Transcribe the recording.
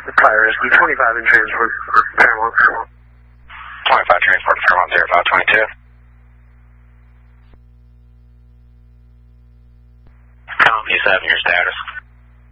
Fire Rescue 25 in transport for Paramount. 25 transport to Paramount 0522. Tom, you 7, your status.